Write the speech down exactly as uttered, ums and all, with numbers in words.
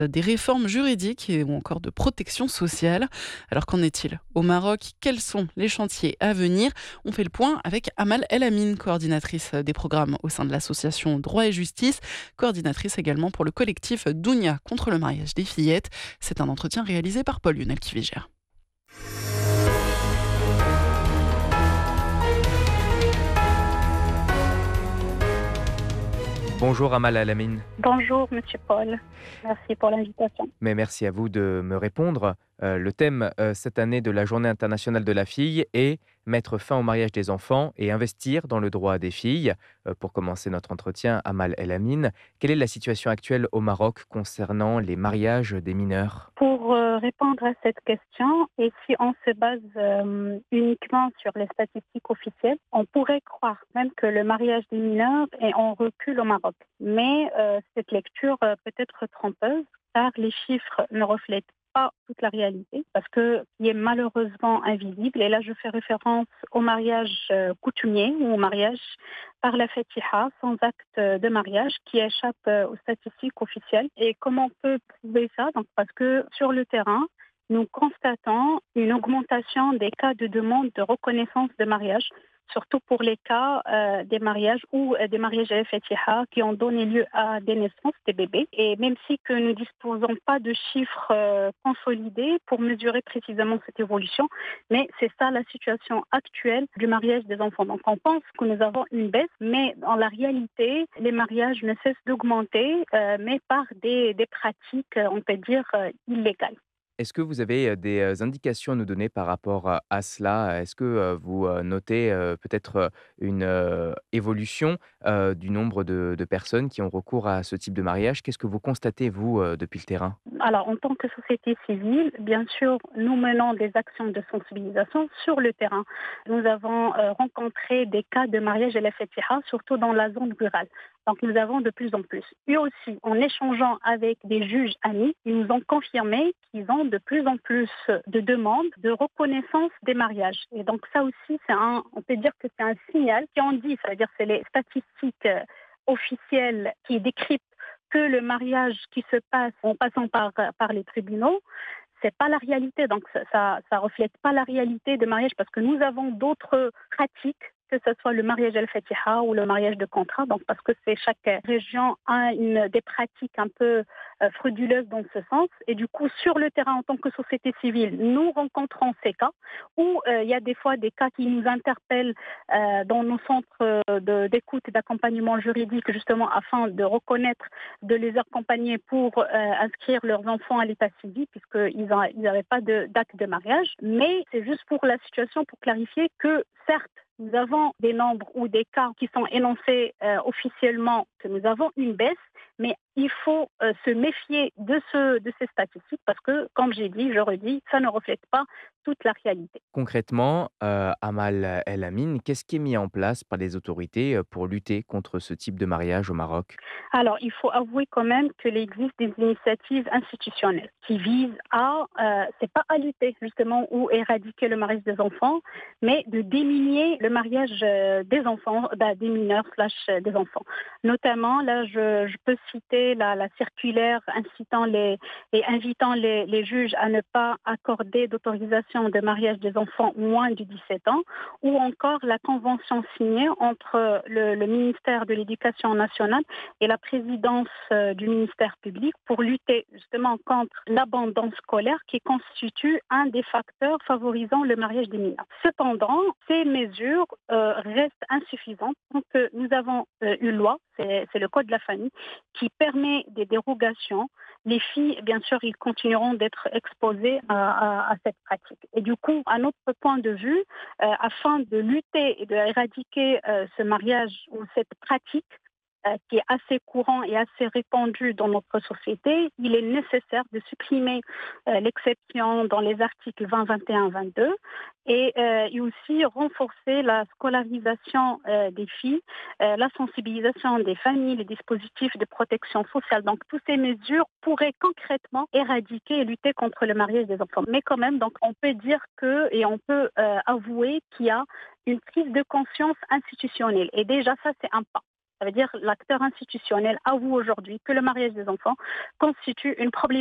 des réformes juridiques et ou encore de protection sociale. Alors qu'en est-il au Maroc? Quels sont les chantiers à venir? On fait le point avec Amal El Amin, coordinatrice des programmes au sein de l'association Droit et Justice, coordinatrice également pour le collectif Dounia contre le mariage des fillettes. C'est un entretien réalisé par Paul Lionel Kivigère. Bonjour Amal Alamine, Bonjour Monsieur Paul, merci pour l'invitation. mais merci à vous de me répondre. Euh, le thème euh, cette année de la Journée internationale de la fille est mettre fin au mariage des enfants et investir dans le droit des filles. Euh, pour commencer notre entretien, Amal El Amin, quelle est la situation actuelle au Maroc concernant les mariages des mineurs? Pour euh, répondre à cette question, et si on se base euh, uniquement sur les statistiques officielles, on pourrait croire même que le mariage des mineurs est en recul au Maroc. Mais euh, cette lecture euh, peut être trompeuse car les chiffres ne reflètent pas toute la réalité, parce que qui est malheureusement invisible. Et là, je fais référence au mariage euh, coutumier ou au mariage par la Fatiha, sans acte de mariage, qui échappe euh, aux statistiques officielles. Et comment on peut prouver ça? Donc, parce que sur le terrain, nous constatons une augmentation des cas de demande de reconnaissance de mariage, surtout pour les cas euh, des mariages ou euh, des mariages à la Fatiha qui ont donné lieu à des naissances des bébés. Et même si que nous ne disposons pas de chiffres euh, consolidés pour mesurer précisément cette évolution, mais c'est ça la situation actuelle du mariage des enfants. Donc on pense que nous avons une baisse, mais dans la réalité, les mariages ne cessent d'augmenter, euh, mais par des, des pratiques, euh, on peut dire, euh, illégales. Est-ce que vous avez, heu, des, heu, indications à nous donner par rapport à à cela? Est-ce que, heu, vous, heu, notez, heu, peut-être, heu, une, heu, évolution, heu, du nombre de de personnes qui ont recours à ce type de mariage? Qu'est-ce que vous constatez, vous, heu, depuis le terrain? Alors, en tant que société civile, bien sûr, nous menons des actions de sensibilisation sur le terrain. Nous avons euh, rencontré des cas de mariage à la Fatiha, surtout dans la zone rurale. Donc, nous avons de plus en plus. Et aussi, en échangeant avec des juges amis, ils nous ont confirmé qu'ils ont de plus en plus de demandes de reconnaissance des mariages. Et donc, ça aussi, c'est un, on peut dire que c'est un signal qui en dit, c'est-à-dire c'est les statistiques euh, officielles qui décryptent que le mariage qui se passe en passant par, par les tribunaux, c'est pas la réalité. Donc ça, ça, ça reflète pas la réalité de mariage parce que nous avons d'autres pratiques, que ce soit le mariage al-Fatiha ou le mariage de contrat. Donc parce que c'est chaque région a une des pratiques un peu euh, frauduleuses dans ce sens. Et du coup, sur le terrain en tant que société civile, nous rencontrons ces cas où euh, il y a des fois des cas qui nous interpellent euh, dans nos centres euh, de- d'écoute et d'accompagnement juridique justement afin de reconnaître, de les accompagner pour euh, inscrire leurs enfants à l'état civil puisqu'ils n'avaient pas de- d'acte de mariage. Mais c'est juste pour la situation, pour clarifier que certes, nous avons des nombres ou des cas qui sont énoncés euh, officiellement, que nous avons une baisse, mais il faut euh, se méfier de, ce, de ces statistiques parce que, comme j'ai dit, je redis, ça ne reflète pas toute la réalité. Concrètement, heu, Amal El Amin, qu'est-ce qui est mis en place par les autorités, heu, pour lutter contre ce type de mariage au Maroc? Alors, il faut avouer quand même qu'il existe des initiatives institutionnelles qui visent à, euh, c'est pas à lutter justement ou éradiquer le mariage des enfants, mais de diminuer le mariage euh, des enfants, bah, des mineurs slash euh, des enfants. Notamment, là, je, je peux citer la, la circulaire incitant les et invitant les, les juges à ne pas accorder d'autorisation de mariage des enfants moins de dix-sept ans, ou encore la convention signée entre le, le ministère de l'Éducation nationale et la présidence euh, du ministère public pour lutter justement contre l'abandon scolaire qui constitue un des facteurs favorisant le mariage des mineurs. Cependant, ces mesures euh, restent insuffisantes. Donc, euh, nous avons euh, une loi, c'est, c'est le Code de la famille, qui permet des dérogations. Les filles, bien sûr, ils continueront d'être exposées à, à- à cette pratique. Et du coup, à notre point de vue, euh, afin de lutter et d'éradiquer euh, ce mariage ou cette pratique, euh, qui est assez courant et assez répandu dans notre société, il est nécessaire de supprimer euh, l'exception dans les articles vingt, vingt et un, vingt-deux et, euh, et aussi renforcer la scolarisation euh, des filles, euh, la sensibilisation des familles, les dispositifs de protection sociale. Donc, toutes ces mesures pourraient concrètement éradiquer et lutter contre le mariage des enfants. Mais quand même, donc, on peut dire que, et on peut euh, avouer qu'il y a une prise de conscience institutionnelle. Et déjà, ça, c'est un pas. Ça veut dire l'acteur institutionnel avoue aujourd'hui que le mariage des enfants constitue une problématique